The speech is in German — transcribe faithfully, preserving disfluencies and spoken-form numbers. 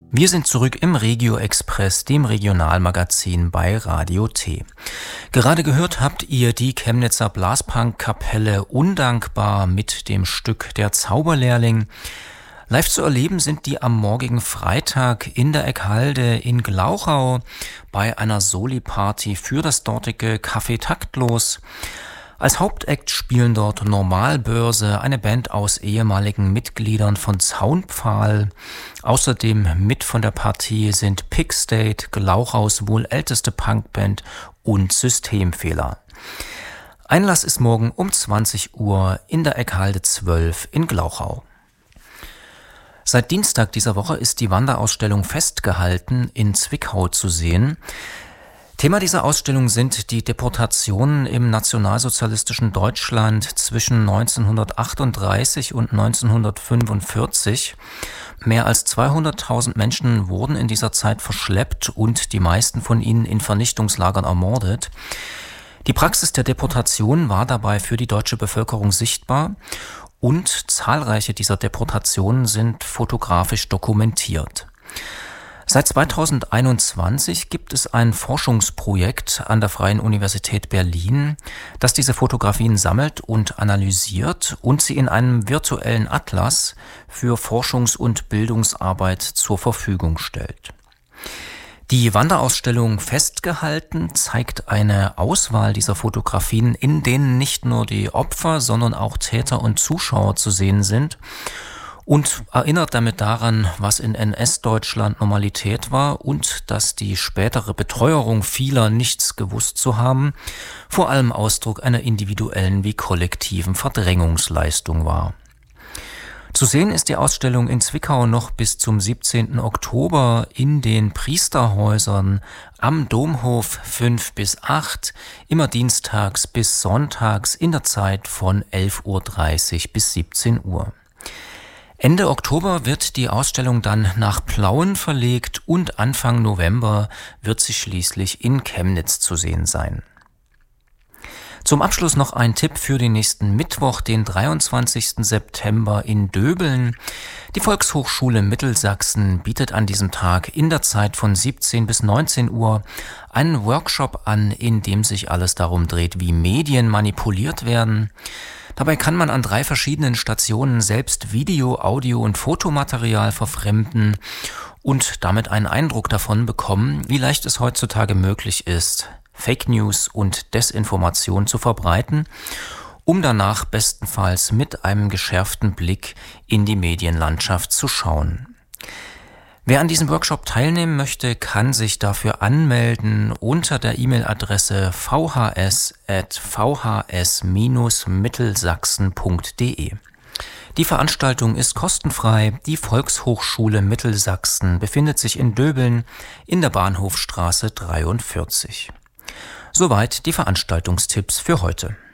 Wir sind zurück im Regio Express, dem Regionalmagazin bei Radio T. Gerade gehört habt ihr die Chemnitzer Blaspunk-Kapelle Undankbar mit dem Stück Der Zauberlehrling. Live zu erleben sind die am morgigen Freitag in der Eckhalde in Glauchau bei einer Soli-Party für das dortige Café Taktlos. Als Hauptakt spielen dort Normalbörse, eine Band aus ehemaligen Mitgliedern von Zaunpfahl. Außerdem mit von der Partie sind Pigstate, Glauchaus wohl älteste Punkband und Systemfehler. Einlass ist morgen um zwanzig Uhr in der Eckhalde zwölf in Glauchau. Seit Dienstag dieser Woche ist die Wanderausstellung Festgehalten in Zwickau zu sehen. Thema dieser Ausstellung sind die Deportationen im nationalsozialistischen Deutschland zwischen neunzehnhundertachtunddreißig und neunzehnhundertfünfundvierzig. Mehr als zweihunderttausend Menschen wurden in dieser Zeit verschleppt und die meisten von ihnen in Vernichtungslagern ermordet. Die Praxis der Deportation war dabei für die deutsche Bevölkerung sichtbar und zahlreiche dieser Deportationen sind fotografisch dokumentiert. Seit zweitausendeinundzwanzig gibt es ein Forschungsprojekt an der Freien Universität Berlin, das diese Fotografien sammelt und analysiert und sie in einem virtuellen Atlas für Forschungs- und Bildungsarbeit zur Verfügung stellt. Die Wanderausstellung Festgehalten zeigt eine Auswahl dieser Fotografien, in denen nicht nur die Opfer, sondern auch Täter und Zuschauer zu sehen sind, und erinnert damit daran, was in N S-Deutschland Normalität war und dass die spätere Beteuerung vieler, nichts gewusst zu haben, vor allem Ausdruck einer individuellen wie kollektiven Verdrängungsleistung war. Zu sehen ist die Ausstellung in Zwickau noch bis zum siebzehnten Oktober in den Priesterhäusern am Domhof fünf bis acht, immer dienstags bis sonntags in der Zeit von elf Uhr dreißig bis siebzehn Uhr. Ende Oktober wird die Ausstellung dann nach Plauen verlegt und Anfang November wird sie schließlich in Chemnitz zu sehen sein. Zum Abschluss noch ein Tipp für den nächsten Mittwoch, den dreiundzwanzigsten September in Döbeln. Die Volkshochschule Mittelsachsen bietet an diesem Tag in der Zeit von siebzehn bis neunzehn Uhr einen Workshop an, in dem sich alles darum dreht, wie Medien manipuliert werden. Dabei kann man an drei verschiedenen Stationen selbst Video-, Audio- und Fotomaterial verfremden und damit einen Eindruck davon bekommen, wie leicht es heutzutage möglich ist, Fake News und Desinformation zu verbreiten, um danach bestenfalls mit einem geschärften Blick in die Medienlandschaft zu schauen. Wer an diesem Workshop teilnehmen möchte, kann sich dafür anmelden unter der E-Mail-Adresse v h s at v h s dash mittelsachsen punkt d e. Die Veranstaltung ist kostenfrei. Die Volkshochschule Mittelsachsen befindet sich in Döbeln in der Bahnhofstraße dreiundvierzig. Soweit die Veranstaltungstipps für heute.